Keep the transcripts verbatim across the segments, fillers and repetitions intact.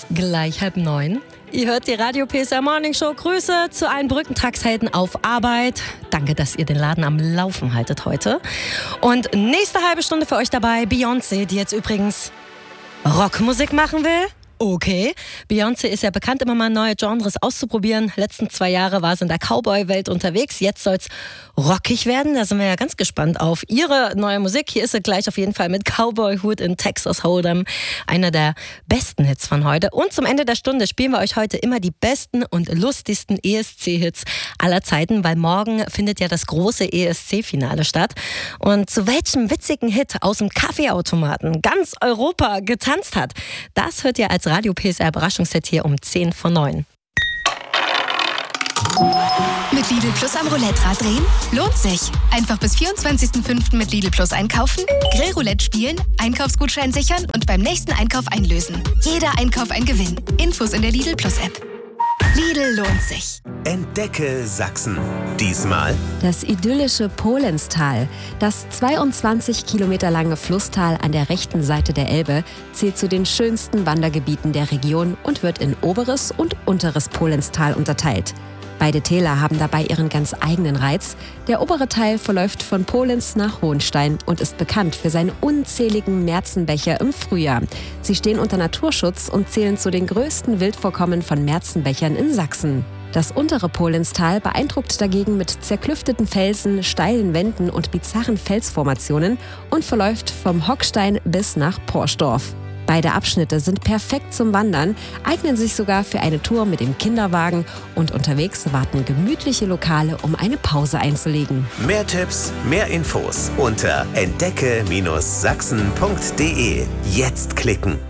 Gleich halb neun. Ihr hört die Radio P S R Morning Show. Grüße zu allen Brückentagshelden auf Arbeit. Danke, dass ihr den Laden am Laufen haltet heute. Und nächste halbe Stunde für euch dabei Beyoncé, die jetzt übrigens Rockmusik machen will. Okay, Beyoncé ist ja bekannt, immer mal neue Genres auszuprobieren. Letzten zwei Jahre war sie in der Cowboy-Welt unterwegs. Jetzt soll's rockig werden. Da sind wir ja ganz gespannt auf ihre neue Musik. Hier ist sie gleich auf jeden Fall mit Cowboy-Hut in Texas Hold'em. Einer der besten Hits von heute. Und zum Ende der Stunde spielen wir euch heute immer die besten und lustigsten E S C-Hits aller Zeiten, weil morgen findet ja das große E S C-Finale statt. Und zu welchem witzigen Hit aus dem Kaffeeautomaten ganz Europa getanzt hat, das hört ihr als Radio P S R Überraschungsset hier um zehn vor neun. Mit Lidl Plus am Roulette-Rad drehen? Lohnt sich. Einfach bis vierundzwanzigsten fünften mit Lidl Plus einkaufen, Grillroulette spielen, Einkaufsgutschein sichern und beim nächsten Einkauf einlösen. Jeder Einkauf ein Gewinn. Infos in der Lidl Plus App. Lidl lohnt sich. Entdecke Sachsen. Diesmal das idyllische Polenstal. Das zweiundzwanzig Kilometer lange Flusstal an der rechten Seite der Elbe zählt zu den schönsten Wandergebieten der Region und wird in oberes und unteres Polenstal unterteilt. Beide Täler haben dabei ihren ganz eigenen Reiz. Der obere Teil verläuft von Polenz nach Hohenstein und ist bekannt für seine unzähligen Märzenbecher im Frühjahr. Sie stehen unter Naturschutz und zählen zu den größten Wildvorkommen von Märzenbechern in Sachsen. Das untere Polenstal beeindruckt dagegen mit zerklüfteten Felsen, steilen Wänden und bizarren Felsformationen und verläuft vom Hockstein bis nach Porsdorf. Beide Abschnitte sind perfekt zum Wandern, eignen sich sogar für eine Tour mit dem Kinderwagen und unterwegs warten gemütliche Lokale, um eine Pause einzulegen. Mehr Tipps, mehr Infos unter entdecke Sachsen punkt de. Jetzt klicken.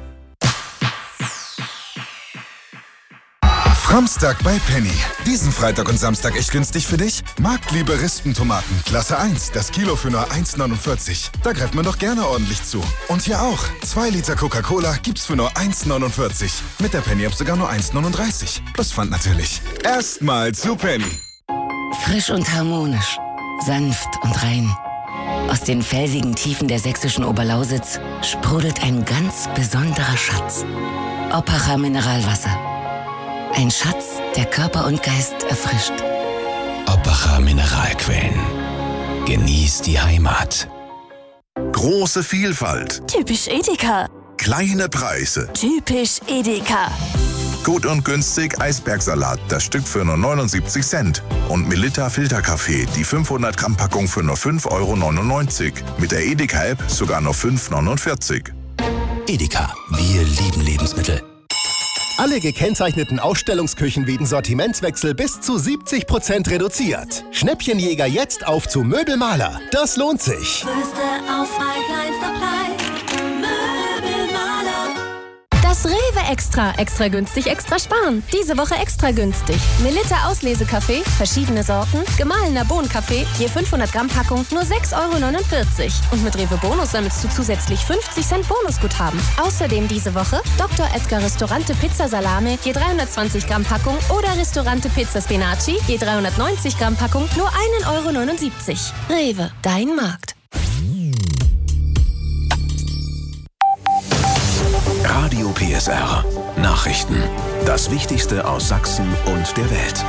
Framstag bei Penny. Diesen Freitag und Samstag echt günstig für dich? Marktliebe Rispentomaten, Klasse eins, das Kilo für nur eins neunundvierzig. Da greift man doch gerne ordentlich zu. Und hier auch, zwei Liter Coca-Cola gibt's für nur eins neunundvierzig. Mit der Penny-App sogar nur eins neununddreißig. Plus Pfand natürlich. Erstmal zu Penny. Frisch und harmonisch, sanft und rein. Aus den felsigen Tiefen der sächsischen Oberlausitz sprudelt ein ganz besonderer Schatz. Oppacher Mineralwasser. Ein Schatz, der Körper und Geist erfrischt. Oppacher Mineralquellen. Genieß die Heimat. Große Vielfalt. Typisch Edeka. Kleine Preise. Typisch Edeka. Gut und günstig Eisbergsalat, das Stück für nur neunundsiebzig Cent. Und Melitta Filterkaffee, die fünfhundert Gramm Packung für nur fünf Euro neunundneunzig. Mit der Edeka-App sogar nur fünf Euro neunundvierzig. Edeka, wir lieben Lebensmittel. Alle gekennzeichneten Ausstellungsküchen wegen Sortimentswechsel bis zu siebzig Prozent reduziert. Schnäppchenjäger jetzt auf zu Möbelmaler. Das lohnt sich. Größte Auswahl, kleinster Preis. Möbelmaler. Das Rewe Extra. Extra günstig, extra sparen. Diese Woche extra günstig. Melitta Auslesekaffee, verschiedene Sorten, gemahlener Bohnenkaffee, je fünfhundert Gramm Packung, nur sechs Euro neunundvierzig. Und mit Rewe Bonus sammelst du zusätzlich fünfzig Cent Bonusguthaben. Außerdem diese Woche Doktor Edgar Restaurante Pizza Salame, je dreihundertzwanzig Gramm Packung oder Restaurante Pizza Spinaci, je dreihundertneunzig Gramm Packung, nur ein Euro neunundsiebzig. Rewe, dein Markt. Radio P S R. Nachrichten. Das Wichtigste aus Sachsen und der Welt.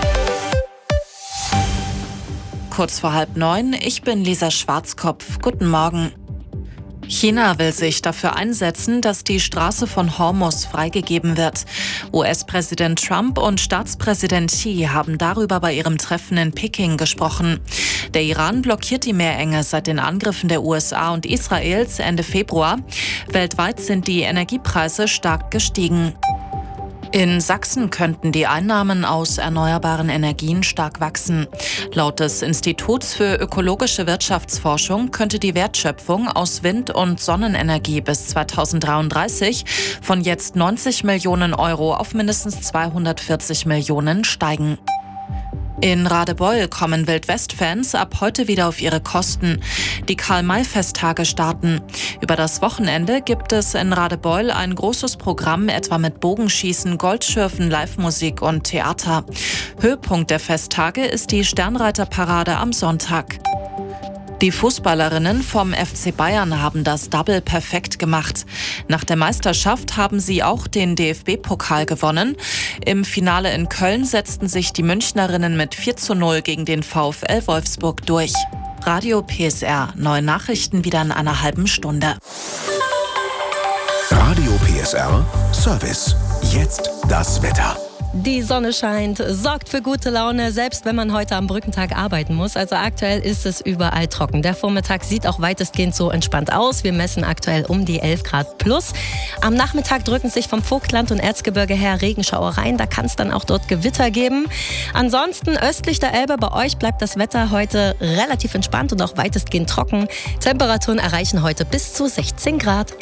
Kurz vor halb neun, ich bin Lisa Schwarzkopf. Guten Morgen. China will sich dafür einsetzen, dass die Straße von Hormuz freigegeben wird. U S-Präsident Trump und Staatspräsident Xi haben darüber bei ihrem Treffen in Peking gesprochen. Der Iran blockiert die Meerenge seit den Angriffen der U S A und Israels Ende Februar. Weltweit sind die Energiepreise stark gestiegen. In Sachsen könnten die Einnahmen aus erneuerbaren Energien stark wachsen. Laut des Instituts für ökologische Wirtschaftsforschung könnte die Wertschöpfung aus Wind- und Sonnenenergie bis zweitausenddreiunddreißig von jetzt neunzig Millionen Euro auf mindestens zweihundertvierzig Millionen steigen. In Radebeul kommen Wildwest-Fans ab heute wieder auf ihre Kosten. Die Karl-May-Festtage starten. Über das Wochenende gibt es in Radebeul ein großes Programm, etwa mit Bogenschießen, Goldschürfen, Live-Musik und Theater. Höhepunkt der Festtage ist die Sternreiterparade am Sonntag. Die Fußballerinnen vom F C Bayern haben das Double perfekt gemacht. Nach der Meisterschaft haben sie auch den D F B-Pokal gewonnen. Im Finale in Köln setzten sich die Münchnerinnen mit vier zu null gegen den VfL Wolfsburg durch. Radio P S R, neue Nachrichten wieder in einer halben Stunde. Radio P S R Service. Jetzt das Wetter. Die Sonne scheint, sorgt für gute Laune, selbst wenn man heute am Brückentag arbeiten muss. Also aktuell ist es überall trocken. Der Vormittag sieht auch weitestgehend so entspannt aus. Wir messen aktuell um die elf Grad plus. Am Nachmittag drücken sich vom Vogtland und Erzgebirge her Regenschauer rein. Da kann es dann auch dort Gewitter geben. Ansonsten östlich der Elbe bei euch bleibt das Wetter heute relativ entspannt und auch weitestgehend trocken. Temperaturen erreichen heute bis zu sechzehn Grad.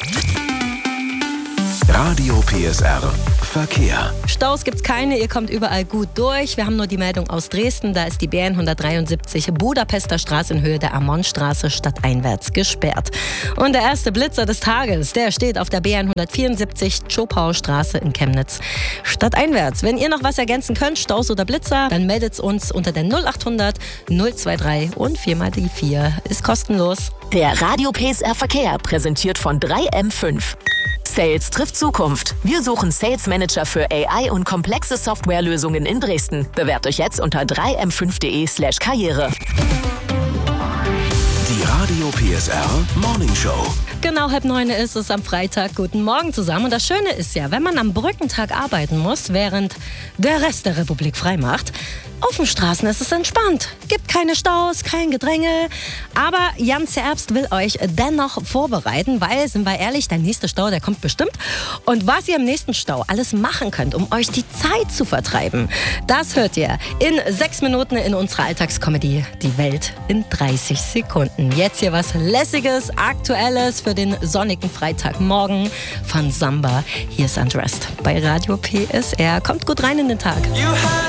Radio P S R Verkehr. Staus gibt's keine, ihr kommt überall gut durch. Wir haben nur die Meldung aus Dresden, da ist die B N hundertdreiundsiebzig Budapester Straße in Höhe der Ammonstraße stadteinwärts gesperrt. Und der erste Blitzer des Tages, der steht auf der B N hundertvierundsiebzig Zschopauer Straße in Chemnitz stadteinwärts. Wenn ihr noch was ergänzen könnt, Staus oder Blitzer, dann meldet uns unter der null achthundert null dreiundzwanzig und vier mal die vier ist kostenlos. Der Radio P S R Verkehr, präsentiert von drei M fünf. Sales trifft Zukunft. Wir suchen Sales Manager für A I und komplexe Softwarelösungen in Dresden. Bewerbt euch jetzt unter drei m fünf punkt de slash karriere. Die Radio P S R Morning Show. Genau, halb neun ist es am Freitag. Guten Morgen zusammen. Und das Schöne ist ja, wenn man am Brückentag arbeiten muss, während der Rest der Republik frei macht, auf den Straßen ist es entspannt. Gibt keine Staus, kein Gedränge. Aber Jan Zerbst will euch dennoch vorbereiten, weil, sind wir ehrlich, der nächste Stau, der kommt bestimmt. Und was ihr im nächsten Stau alles machen könnt, um euch die Zeit zu vertreiben, das hört ihr in sechs Minuten in unserer Alltagskomödie Die Welt in dreißig Sekunden. Jetzt hier was Lässiges, Aktuelles für den sonnigen Freitagmorgen von Samba. Hier ist Undressed bei Radio P S R. Kommt gut rein in den Tag.